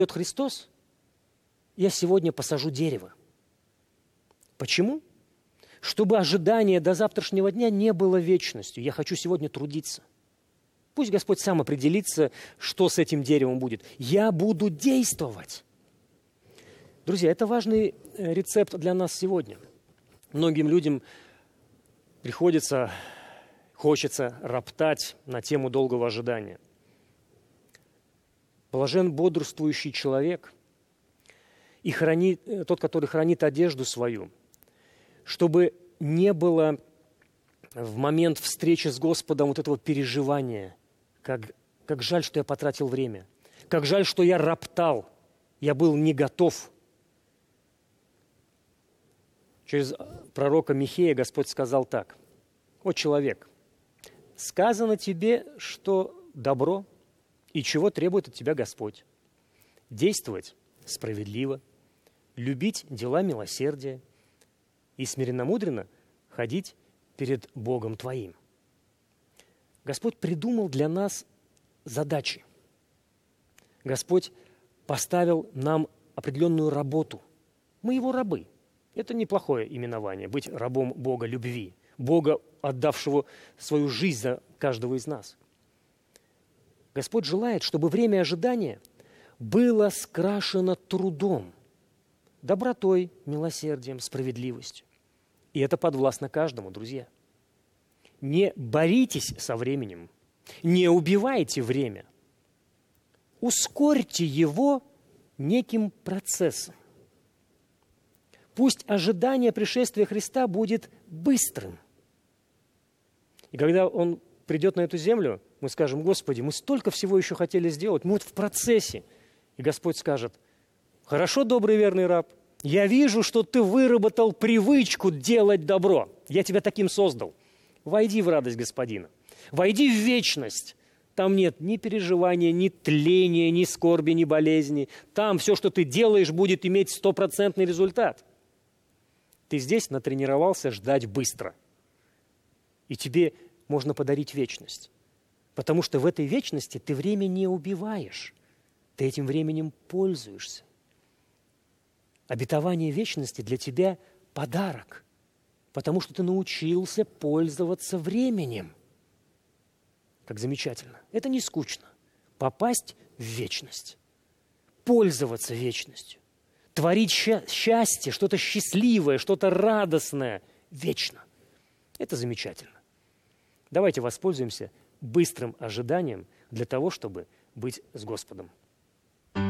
придет Христос, я сегодня посажу дерево. Почему? Чтобы ожидание до завтрашнего дня не было вечностью. Я хочу сегодня трудиться. Пусть Господь сам определится, что с этим деревом будет. Я буду действовать. Друзья, это важный рецепт для нас сегодня. Многим людям хочется роптать на тему долгого ожидания. Блажен бодрствующий человек и тот, который хранит одежду свою, чтобы не было в момент встречи с Господом вот этого переживания, как жаль, что я потратил время, как жаль, что я роптал, я был не готов. Через пророка Михея Господь сказал так: «О человек, сказано тебе, что добро, и чего требует от тебя Господь? Действовать справедливо, любить дела милосердия и смиренно-мудренно ходить перед Богом твоим». Господь придумал для нас задачи. Господь поставил нам определенную работу. Мы Его рабы. Это неплохое именование, быть рабом Бога любви, Бога, отдавшего свою жизнь за каждого из нас. Господь желает, чтобы время ожидания было скрашено трудом, добротой, милосердием, справедливостью. И это подвластно каждому, друзья. Не боритесь со временем, не убивайте время. Ускорьте его неким процессом. Пусть ожидание пришествия Христа будет быстрым. И когда Он придет на эту землю, мы скажем: Господи, мы столько всего еще хотели сделать, мы вот в процессе. И Господь скажет: хорошо, добрый верный раб, я вижу, что ты выработал привычку делать добро. Я тебя таким создал. Войди в радость Господина. Войди в вечность. Там нет ни переживания, ни тления, ни скорби, ни болезни. Там все, что ты делаешь, будет иметь 100% результат. Ты здесь натренировался ждать быстро. И тебе можно подарить вечность. Потому что в этой вечности ты время не убиваешь. Ты этим временем пользуешься. Обетование вечности для тебя – подарок. Потому что ты научился пользоваться временем. Как замечательно. Это не скучно. Попасть в вечность. Пользоваться вечностью. Творить счастье, что-то счастливое, что-то радостное вечно. Это замечательно. Давайте воспользуемся быстрым ожиданием для того, чтобы быть с Господом.